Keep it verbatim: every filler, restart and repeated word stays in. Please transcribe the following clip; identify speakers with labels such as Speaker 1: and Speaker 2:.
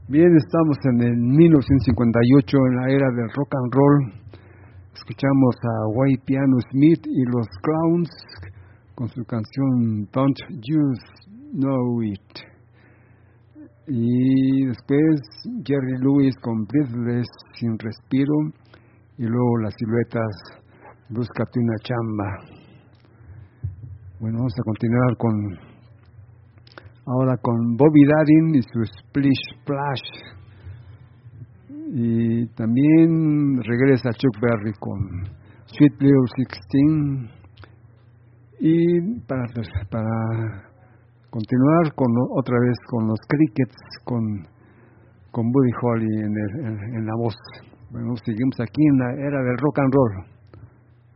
Speaker 1: Bien, estamos en el mil novecientos cincuenta y ocho, en la era del rock and roll. Escuchamos a White Piano Smith y los Clowns con su canción Don't You Know It. Y después Jerry Lewis con Breathless, Sin Respiro. Y luego las Siluetas, Búscate una Chamba. Bueno, vamos a continuar con ahora con Bobby Darin y su Splish Splash. Y también regresa Chuck Berry con Sweet Little Sixteen. Y para, para continuar con otra vez con los Crickets, con, con Buddy Holly en, el, en, en la voz. Bueno, seguimos aquí en la era del rock and roll.